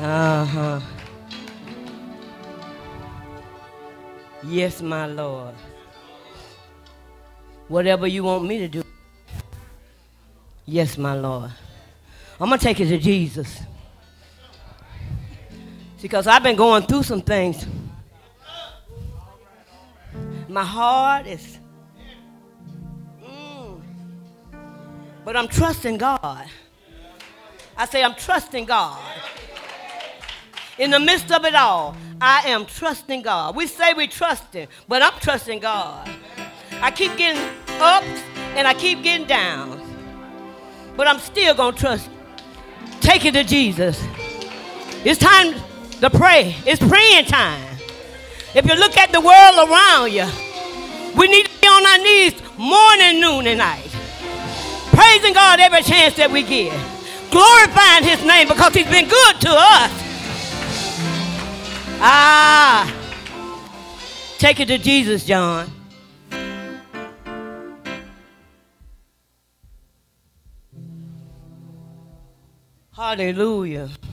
Uh-huh. Yes, my Lord. Whatever you want me to do. Yes, my Lord. I'm going to take it to Jesus. Because I've been going through some things. My heart is... But I'm trusting God. I say I'm trusting God. In the midst of it all, I am trusting God. We say we trust Him, but I'm trusting God. I keep getting up and I keep getting down. But I'm still going to trust. Take it to Jesus. It's time to pray. It's praying time. If you look at the world around you, we need to be on our knees morning, noon, and night. Praising God every chance that we get. Glorifying His name because He's been good to us. Take it to Jesus, John. Hallelujah.